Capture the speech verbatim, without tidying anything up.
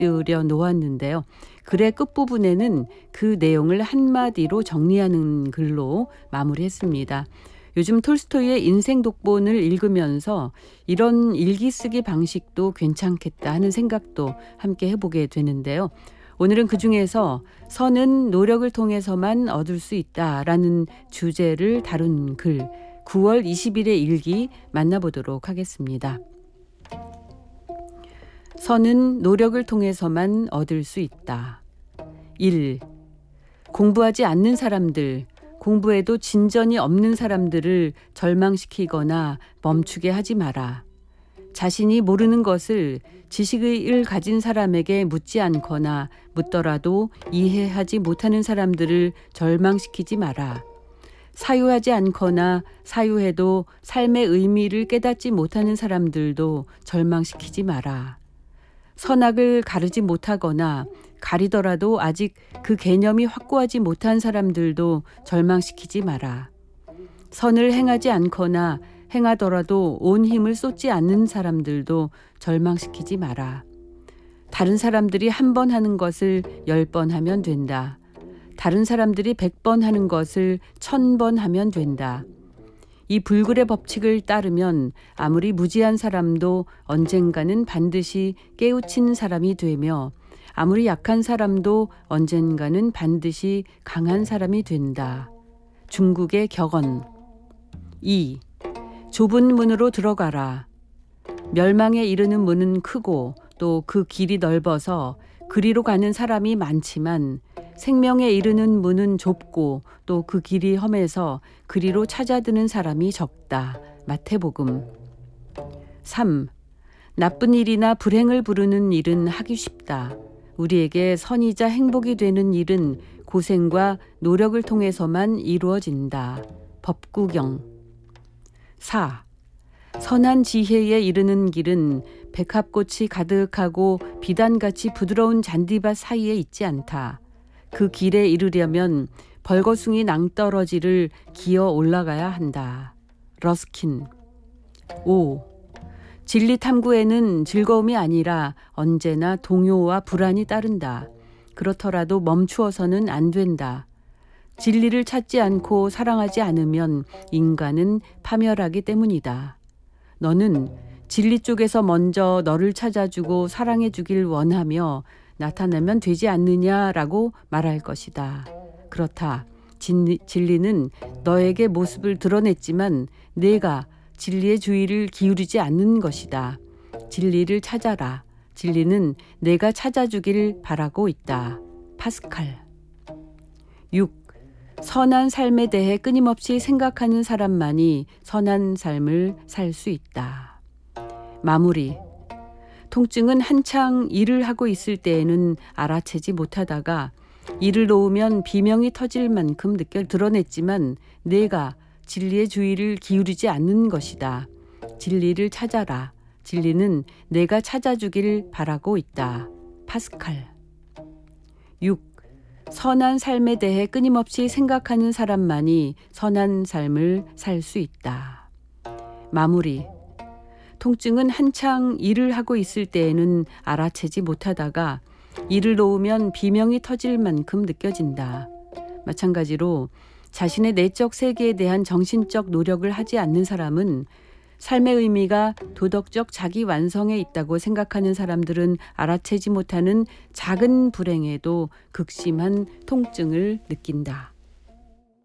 곁들여 놓았는데요. 글의 끝부분에는 그 내용을 한마디로 정리하는 글로 마무리했습니다. 요즘 톨스토이의 인생 독본을 읽으면서 이런 일기 쓰기 방식도 괜찮겠다 하는 생각도 함께 해보게 되는데요. 오늘은 그중에서 선은 노력을 통해서만 얻을 수 있다라는 주제를 다룬 글 구월 이십일의 일기 만나보도록 하겠습니다. 선은 노력을 통해서만 얻을 수 있다. 일. 공부하지 않는 사람들, 공부에도 진전이 없는 사람들을 절망시키거나 멈추게 하지 마라. 자신이 모르는 것을 지식을 가진 사람에게 묻지 않거나 묻더라도 이해하지 못하는 사람들을 절망시키지 마라. 사유하지 않거나 사유해도 삶의 의미를 깨닫지 못하는 사람들도 절망시키지 마라. 선악을 가르지 못하거나 가리더라도 아직 그 개념이 확고하지 못한 사람들도 절망시키지 마라. 선을 행하지 않거나 행하더라도 온 힘을 쏟지 않는 사람들도 절망시키지 마라. 다른 사람들이 한 번 하는 것을 열 번 하면 된다. 다른 사람들이 백 번 하는 것을 천 번 하면 된다. 이 불굴의 법칙을 따르면 아무리 무지한 사람도 언젠가는 반드시 깨우친 사람이 되며 아무리 약한 사람도 언젠가는 반드시 강한 사람이 된다. 중국의 격언. 이. 좁은 문으로 들어가라. 멸망에 이르는 문은 크고 또 그 길이 넓어서 그리로 가는 사람이 많지만 생명에 이르는 문은 좁고 또 그 길이 험해서 그리로 찾아드는 사람이 적다. 마태복음. 삼. 나쁜 일이나 불행을 부르는 일은 하기 쉽다. 우리에게 선이자 행복이 되는 일은 고생과 노력을 통해서만 이루어진다. 법구경. 사. 선한 지혜에 이르는 길은 백합꽃이 가득하고 비단같이 부드러운 잔디밭 사이에 있지 않다. 그 길에 이르려면 벌거숭이 낭떠러지를 기어 올라가야 한다. 러스킨. 오. 진리 탐구에는 즐거움이 아니라 언제나 동요와 불안이 따른다. 그렇더라도 멈추어서는 안 된다. 진리를 찾지 않고 사랑하지 않으면 인간은 파멸하기 때문이다. 너는 진리 쪽에서 먼저 너를 찾아주고 사랑해 주길 원하며 나타나면 되지 않느냐라고 말할 것이다. 그렇다. 진리, 진리는 너에게 모습을 드러냈지만 내가 진리의 주의를 기울이지 않는 것이다. 진리를 찾아라. 진리는 내가 찾아주길 바라고 있다. 파스칼. 육. 선한 삶에 대해 끊임없이 생각하는 사람만이 선한 삶을 살 수 있다. 마무리. 통증은 한창 일을 하고 있을 때에는 알아채지 못하다가 일을 놓으면 비명이 터질 만큼 느껴 드러냈지만 내가 진리의 주의를 기울이지 않는 것이다. 진리를 찾아라. 진리는 내가 찾아주길 바라고 있다. 파스칼. 육. 선한 삶에 대해 끊임없이 생각하는 사람만이 선한 삶을 살 수 있다. 마무리. 통증은 한창 일을 하고 있을 때에는 알아채지 못하다가 일을 놓으면 비명이 터질 만큼 느껴진다. 마찬가지로 자신의 내적 세계에 대한 정신적 노력을 하지 않는 사람은 삶의 의미가 도덕적 자기 완성에 있다고 생각하는 사람들은 알아채지 못하는 작은 불행에도 극심한 통증을 느낀다.